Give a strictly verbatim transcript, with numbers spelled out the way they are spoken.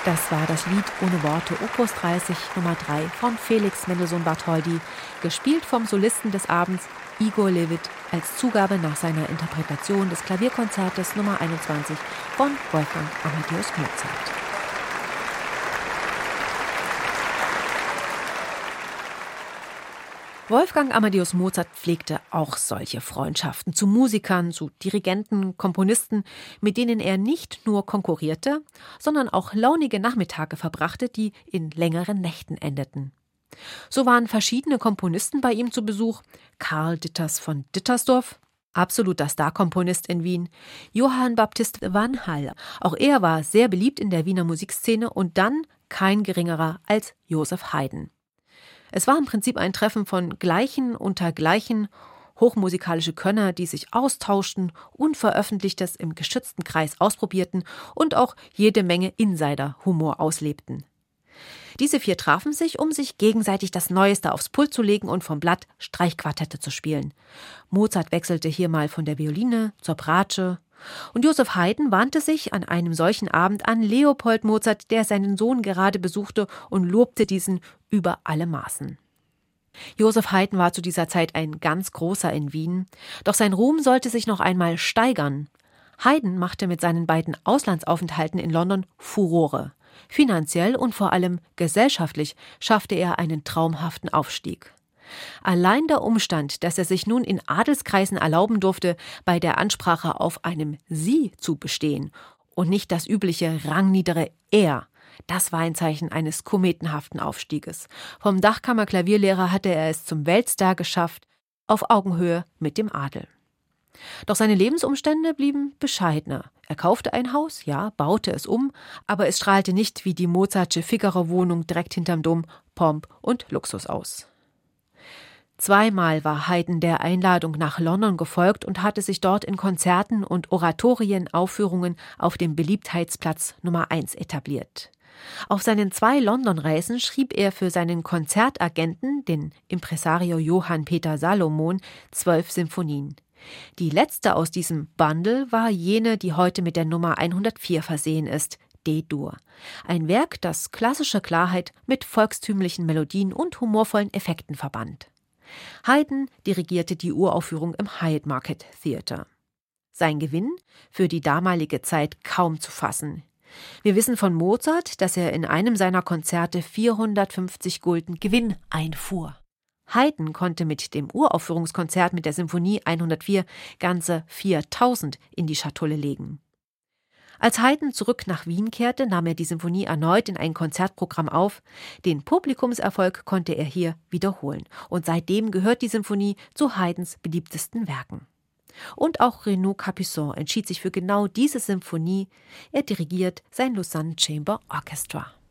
Das war das Lied Ohne Worte, Opus dreißig, Nummer drei von Felix Mendelssohn-Bartholdy, gespielt vom Solisten des Abends Igor Levit als Zugabe nach seiner Interpretation des Klavierkonzertes Nummer einundzwanzig von Wolfgang Amadeus Mozart. Wolfgang Amadeus Mozart pflegte auch solche Freundschaften zu Musikern, zu Dirigenten, Komponisten, mit denen er nicht nur konkurrierte, sondern auch launige Nachmittage verbrachte, die in längeren Nächten endeten. So waren verschiedene Komponisten bei ihm zu Besuch: Karl Ditters von Dittersdorf, absoluter Starkomponist in Wien, Johann Baptist van Hall. Auch er war sehr beliebt in der Wiener Musikszene, und dann kein geringerer als Joseph Haydn. Es war im Prinzip ein Treffen von Gleichen unter Gleichen, hochmusikalische Könner, die sich austauschten, Unveröffentlichtes im geschützten Kreis ausprobierten und auch jede Menge Insider-Humor auslebten. Diese vier trafen sich, um sich gegenseitig das Neueste aufs Pult zu legen und vom Blatt Streichquartette zu spielen. Mozart wechselte hier mal von der Violine zur Bratsche. Und Joseph Haydn wandte sich an einem solchen Abend an Leopold Mozart, der seinen Sohn gerade besuchte, und lobte diesen über alle Maßen. Joseph Haydn war zu dieser Zeit ein ganz großer in Wien, doch sein Ruhm sollte sich noch einmal steigern. Haydn machte mit seinen beiden Auslandsaufenthalten in London Furore. Finanziell und vor allem gesellschaftlich schaffte er einen traumhaften Aufstieg. Allein der Umstand, dass er sich nun in Adelskreisen erlauben durfte, bei der Ansprache auf einem Sie zu bestehen und nicht das übliche rangniedere Er, das war ein Zeichen eines kometenhaften Aufstieges. Vom Dachkammerklavierlehrer hatte er es zum Weltstar geschafft, auf Augenhöhe mit dem Adel. Doch seine Lebensumstände blieben bescheidener. Er kaufte ein Haus, ja, baute es um, aber es strahlte nicht wie die Mozartsche Figaro-Wohnung direkt hinterm Dom Pomp und Luxus aus. Zweimal war Haydn der Einladung nach London gefolgt und hatte sich dort in Konzerten und Oratorienaufführungen auf dem Beliebtheitsplatz Nummer eins etabliert. Auf seinen zwei London-Reisen schrieb er für seinen Konzertagenten, den Impresario Johann Peter Salomon, zwölf Symphonien. Die letzte aus diesem Bundle war jene, die heute mit der Nummer hundertvier versehen ist, D-Dur. Ein Werk, das klassische Klarheit mit volkstümlichen Melodien und humorvollen Effekten verband. Haydn dirigierte die Uraufführung im Hyde Market Theatre. Sein Gewinn? Für die damalige Zeit kaum zu fassen. Wir wissen von Mozart, dass er in einem seiner Konzerte vierhundertfünfzig Gulden Gewinn einfuhr. Haydn konnte mit dem Uraufführungskonzert mit der Symphonie hundertvier ganze viertausend in die Schatulle legen. Als Haydn zurück nach Wien kehrte, nahm er die Symphonie erneut in ein Konzertprogramm auf. Den Publikumserfolg konnte er hier wiederholen. Und seitdem gehört die Symphonie zu Haydns beliebtesten Werken. Und auch Renaud Capuçon entschied sich für genau diese Symphonie. Er dirigiert sein Lausanne Chamber Orchestra.